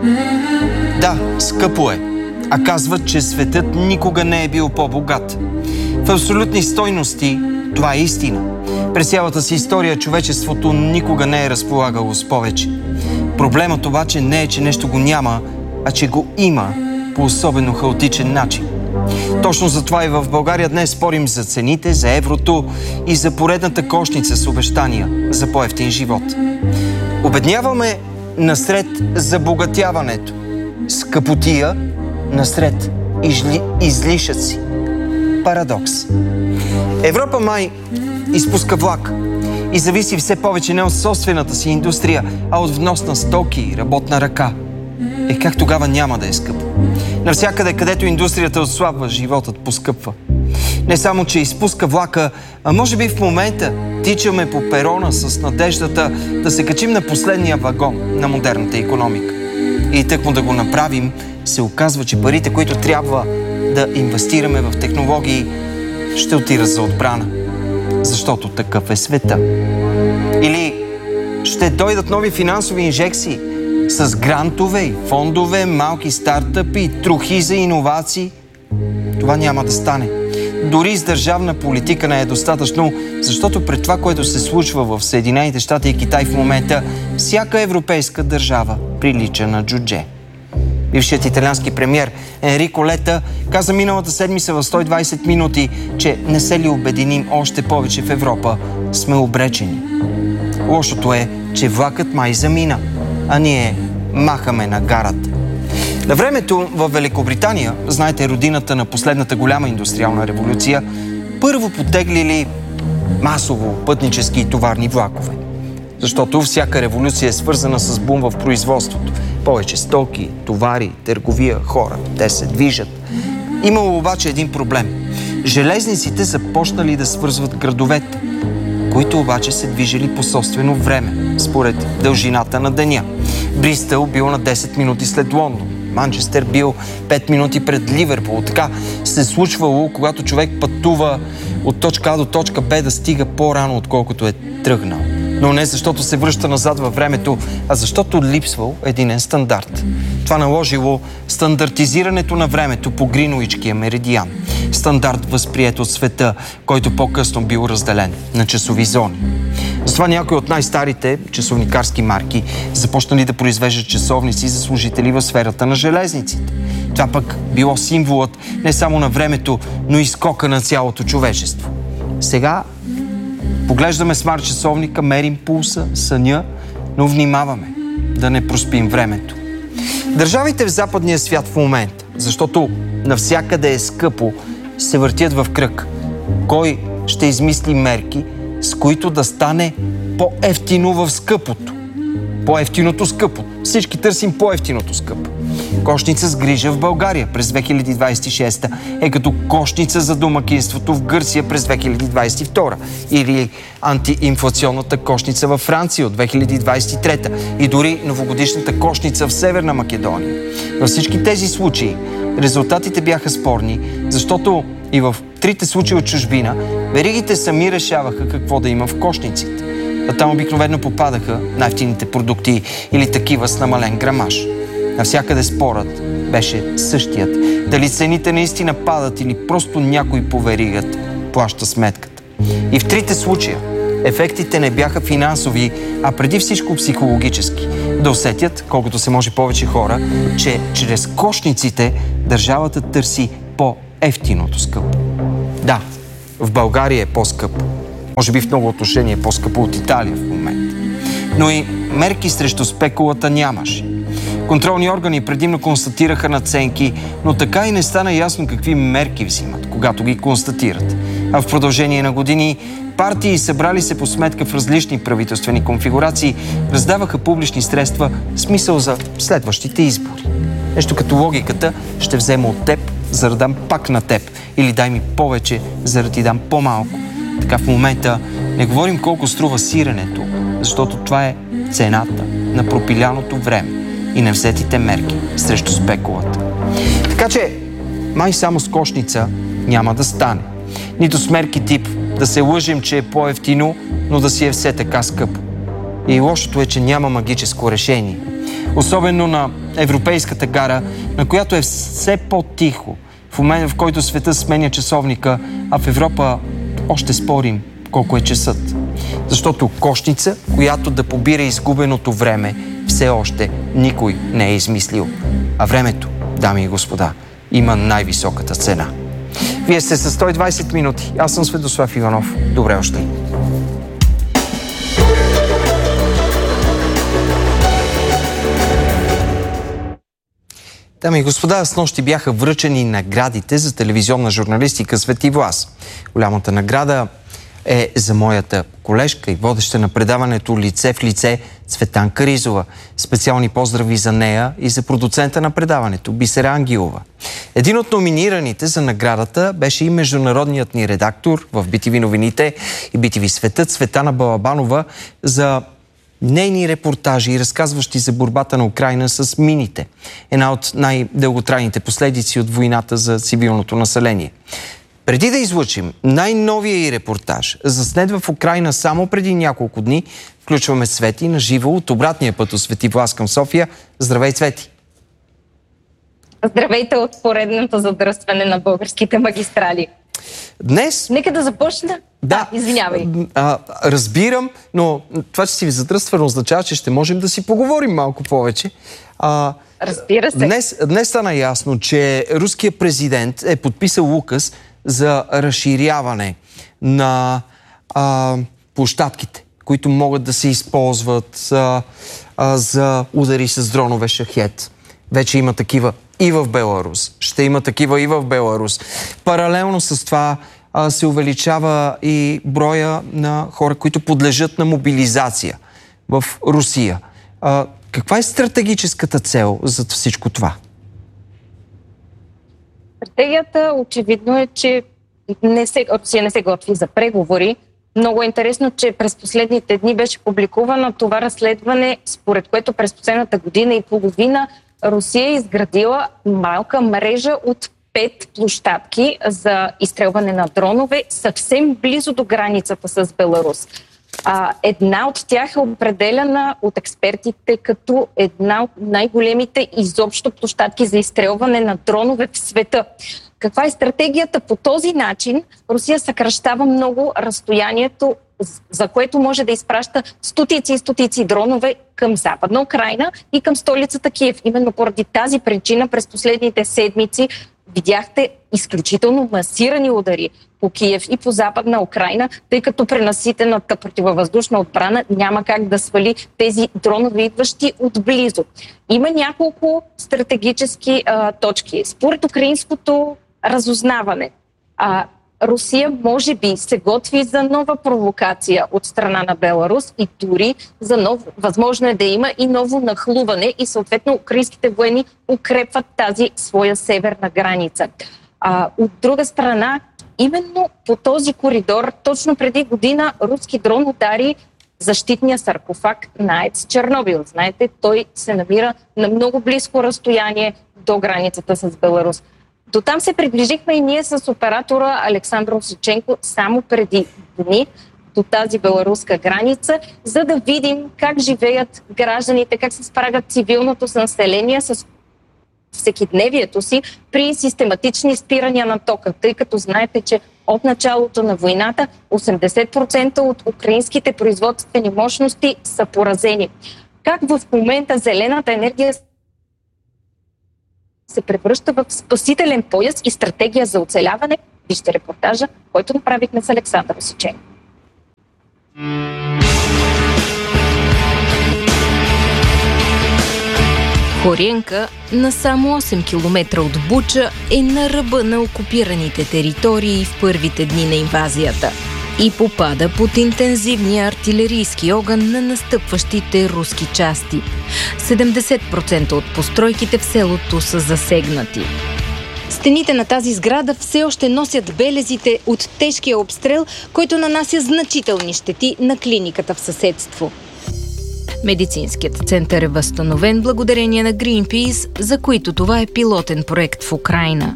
Да, скъпо е. А казват, че светът никога не е бил по-богат. В абсолютни стойности това е истина. През цялата си история човечеството никога не е разполагало с повече. Проблемът обаче не е, че нещо го няма, а че го има по особено хаотичен начин. Точно затова и в България днес спорим за цените, за еврото и за поредната кошница с обещания за по-евтин живот. Обедняваме насред забогатяването, скъпотия насред излишъци. Парадокс. Европа май изпуска влак и зависи все повече не от собствената си индустрия, а от внос на стоки и работна ръка. Как тогава няма да е скъпо? Навсякъде, където индустрията отслабва, животът поскъпва. Не само, че изпуска влака, а може би в момента тичаме по перона с надеждата да се качим на последния вагон на модерната икономика. И тъкмо да го направим, се оказва, че парите, които трябва да инвестираме в технологии, ще отират за отбрана. Защото такъв е света. Или ще дойдат нови финансови инжекции с грантове и фондове, малки стартъпи, трохи за иновации. Това няма да стане. Дори с държавна политика не е достатъчно, защото пред това, което се случва в Съединените щати и Китай в момента, всяка европейска държава прилича на джудже. Бившият италиански премиер Енрико Лета каза миналата седмица в 120 минути, че не се ли обединим още повече в Европа, сме обречени. Лошото е, че влакът май замина, а ние махаме на гарата. На времето в Великобритания, знаете, родината на последната голяма индустриална революция, първо потеглили масово пътнически и товарни влакове. Защото всяка революция е свързана с бум в производството. Повече стоки, товари, търговия, хора. Те се движат. Имало обаче един проблем. Железниците започнали да свързват градовете, които обаче се движили по собствено време, според дължината на деня. Бристъл бил на 10 минути след Лондон. Манчестър бил 5 минути пред Ливерпул. Така се случвало, когато човек пътува от точка А до точка Б, да стига по-рано, отколкото е тръгнал. Но не защото се връща назад във времето, а защото липсвал единен стандарт. Това наложило стандартизирането на времето по Гринуичкия меридиан. Стандарт възприет от света, който по-късно бил разделен на часови зони. Затова някои от най-старите часовникарски марки започнали да произвеждат часовници за служители в сферата на железниците. Това пък било символът не само на времето, но и скока на цялото човечество. Сега поглеждаме смарт часовника, мерим пулса, съня, но внимаваме да не проспим времето. Държавите в западния свят в момента, защото навсякъде е скъпо, се въртят в кръг. Кой ще измисли мерки, с които да стане по-евтино в скъпото? По-евтиното скъпо. Всички търсим по-евтиното скъпо. Кошница с грижа в България през 2026 е като кошница за домакинството в Гърция през 2022 или антиинфлационната кошница във Франция от 2023 и дори новогодишната кошница в Северна Македония. Във всички тези случаи резултатите бяха спорни, защото и в трите случаи от чужбина веригите сами решаваха какво да има в кошниците. А там обикновено попадаха най-евтините продукти или такива с намален грамаж. Навсякъде спорът беше същият. Дали цените наистина падат или просто някой по веригата плаща сметката. И в трите случая ефектите не бяха финансови, а преди всичко психологически. Да усетят, колкото се може повече хора, че чрез кошниците държавата търси по-евтиното скъпо. Да, в България е по-скъпо. Може би в много отношения е по-скъпо от Италия в момента. Но и мерки срещу спекулата нямаше. Контролни органи предимно констатираха надценки, но така и не стана ясно какви мерки взимат, когато ги констатират. А в продължение на години партии, събрали се по сметка в различни правителствени конфигурации, раздаваха публични средства в смисъл за следващите избори. Нещо като логиката: ще взема от теб, за да дам пак на теб, или дай ми повече, за да ти дам по-малко. Така в момента не говорим колко струва сиренето, защото това е цената на пропиляното време и на взетите мерки срещу спекулата. Така че май само с кошница няма да стане. Нито с мерки тип да се лъжим, че е по-евтино, но да си е все така скъпо. И лошото е, че няма магическо решение. Особено на Европейската гара, на която е все по-тихо. В момента, в който света сменя часовника, а в Европа още спорим колко е часът. Защото кошница, която да побира изгубеното време, все още никой не е измислил. А времето, дами и господа, има най-високата цена. Вие сте с 120 минути. Аз съм Светослав Иванов. Добре още. Дами и господа, снощи бяха връчени наградите за телевизионна журналистика Свети Влас. Голямата награда е за моята колежка и водеща на предаването Лице в лице Цветанка Ризова. Специални поздрави за нея и за продуцента на предаването Бисера Ангелова. Един от номинираните за наградата беше и международният ни редактор в BTV новините и BTV Света Цветана Балабанова за нейни репортажи, разказващи за борбата на Украйна с мините. Една от най-дълготрайните последици от войната за цивилното население. Преди да излъчим най-новия и репортаж, заснет в Украйна само преди няколко дни, включваме Цвети на живо от обратния път от Свети Влас към София. Здравей, Цвети! Здравейте от поредното задръстване на българските магистрали. Днес... Нека да започна. Да, извинявай. Разбирам, но това, че си ви задръстване, означава, че ще можем да си поговорим малко повече. Разбира се. Днес стана ясно, че руският президент е подписал указ за разширяване на площадките, които могат да се използват за удари с дронове шахет. Вече има такива и в Беларус. Ще има такива и в Беларус. Паралелно с това се увеличава и броя на хора, които подлежат на мобилизация в Русия. Каква е стратегическата цел за всичко това? Стратегията очевидно е, че Русия не се готви за преговори. Много е интересно, че през последните дни беше публикувано това разследване, според което през последната година и половина Русия е изградила малка мрежа от 5 площадки за изстрелване на дронове съвсем близо до границата с Беларус. Една от тях е определена от експертите като една от най-големите изобщо площадки за изстрелване на дронове в света. Каква е стратегията? По този начин Русия съкращава много разстоянието, за което може да изпраща стотици и стотици дронове към Западна Украйна и към столицата Киев. Именно поради тази причина през последните седмици видяхте изключително масирани удари по Киев и по Западна Украйна, тъй като пренаситената противовъздушна отбрана няма как да свали тези дронови, идващи отблизо. Има няколко стратегически точки. Според украинското разузнаване, Русия може би се готви за нова провокация от страна на Беларус и дори за възможно е да има и ново нахлуване и съответно украинските военни укрепват тази своя северна граница. От друга страна, именно по този коридор, точно преди година, руски дрон удари защитния саркофаг на АЕЦ Чернобил. Знаете, той се намира на много близко разстояние до границата с Беларус. До там се приближихме и ние с оператора Александър Осиченко само преди дни до тази беларуска граница, за да видим как живеят гражданите, как се справят цивилното население с всекидневието си при систематични спирания на тока, тъй като знаете, че от началото на войната 80% от украинските производствени мощности са поразени. Как в момента зелената енергия се превръща в спасителен пояс и стратегия за оцеляване? Вижте репортажа, който направихме с Александър Осиченко. Хоренка, на само 8 км от Буча, е на ръба на окупираните територии в първите дни на инвазията и попада под интензивния артилерийски огън на настъпващите руски части. 70% от постройките в селото са засегнати. Стените на тази сграда все още носят белезите от тежкия обстрел, който нанася значителни щети на клиниката в съседство. Медицинският център е възстановен благодарение на Greenpeace, за които това е пилотен проект в Украйна.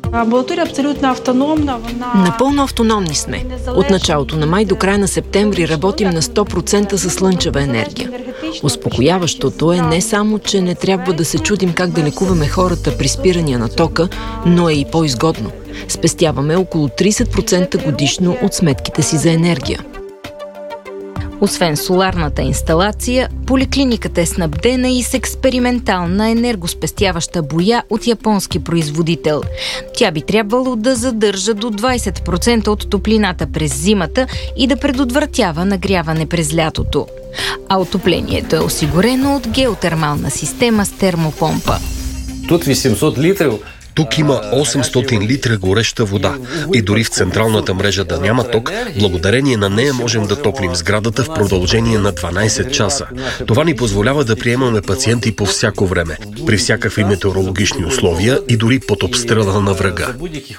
Напълно автономни сме. От началото на май до края на септември работим на 100% за слънчева енергия. Успокояващото е не само, че не трябва да се чудим как да лекуваме хората при спирания на тока, но е и по-изгодно. Спестяваме около 30% годишно от сметките си за енергия. Освен соларната инсталация, поликлиниката е снабдена и с експериментална енергоспестяваща боя от японски производител. Тя би трябвало да задържа до 20% от топлината през зимата и да предотвратява нагряване през лятото. А отоплението е осигурено от геотермална система с термопомпа. Тут 800 литра. Тук има 800 литра гореща вода и дори в централната мрежа да няма ток, благодарение на нея можем да топлим сградата в продължение на 12 часа. Това ни позволява да приемаме пациенти по всяко време, при всякакви метеорологични условия и дори под обстрела на врага.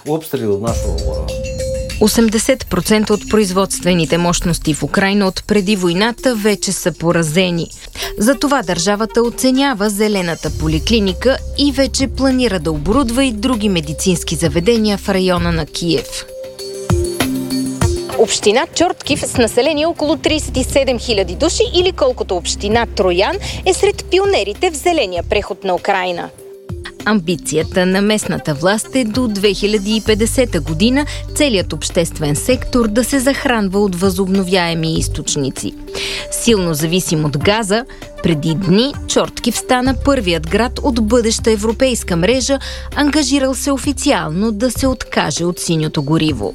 80% от производствените мощности в Украйна от преди войната вече са поразени. Затова държавата оценява зелената поликлиника и вече планира да оборудва и други медицински заведения в района на Киев. Община Чорткив с население около 37 000 души или колкото община Троян е сред пионерите в зеления преход на Украйна. Амбицията на местната власт е до 2050 година целият обществен сектор да се захранва от възобновяеми източници. Силно зависим от газа, преди дни Чорткив стана първият град от бъдеща европейска мрежа, ангажирал се официално да се откаже от синьото гориво.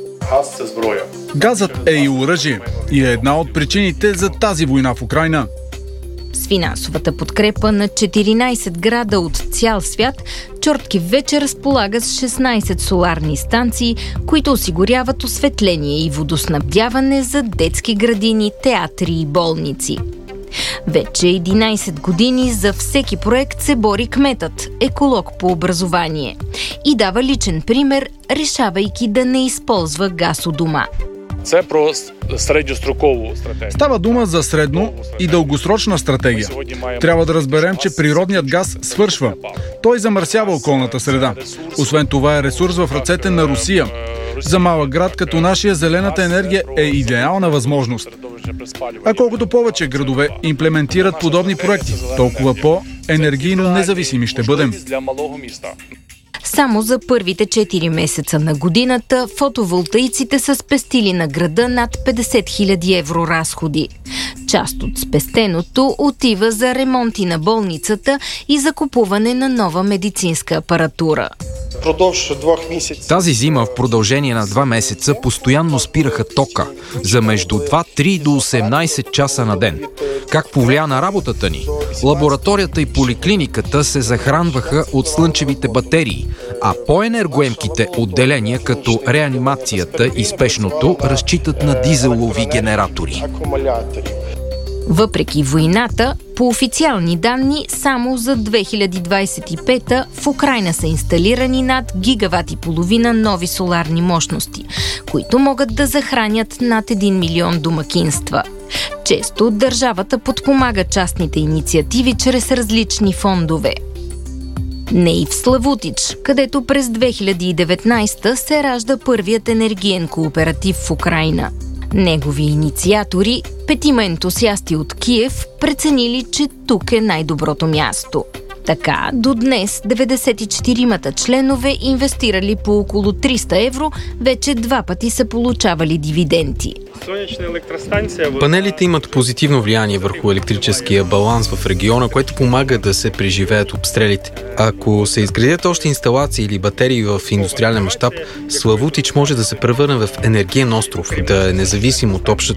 Газът е и оръжие и е една от причините за тази война в Украйна. С финансовата подкрепа на 14 града от цял свят, Чорткив вече разполага с 16 соларни станции, които осигуряват осветление и водоснабдяване за детски градини, театри и болници. Вече 11 години за всеки проект се бори кметът, еколог по образование, и дава личен пример, решавайки да не използва газ у дома. Става дума за средно и дългосрочна стратегия. Трябва да разберем, че природният газ свършва. Той замърсява околната среда. Освен това е ресурс в ръцете на Русия. За малък град като нашия зелената енергия е идеална възможност. А колкото повече градове имплементират подобни проекти, толкова по-енергийно независими ще бъдем. Само за първите 4 месеца на годината фотоволтаиците са спестили на града над 50 000 евро разходи. Част от спестеното отива за ремонти на болницата и за купуване на нова медицинска апаратура. Тази зима в продължение на 2 месеца постоянно спираха тока за между 2-3 до 18 часа на ден. Как повлия на работата ни? Лабораторията и поликлиниката се захранваха от слънчевите батерии, а по-енергоемките отделения, като реанимацията и спешното, разчитат на дизелови генератори. Въпреки войната, по официални данни, само за 2025 в Украйна са инсталирани над 1,5 гигавата нови соларни мощности, които могат да захранят над 1 милион домакинства. Често държавата подпомага частните инициативи чрез различни фондове. Не и в Славутич, където през 2019 се ражда първият енергиен кооператив в Украйна. Негови инициатори, 5 ентусиасти от Киев, преценили, че тук е най-доброто място. Така, до днес 94-мата членове, инвестирали по около 300 евро, вече 2 пъти са получавали дивиденти. Панелите имат позитивно влияние върху електрическия баланс в региона, което помага да се преживеят обстрелите. Ако се изградят още инсталации или батерии в индустриален мащаб, Славутич може да се превърне в енергиен остров, да е независим от общата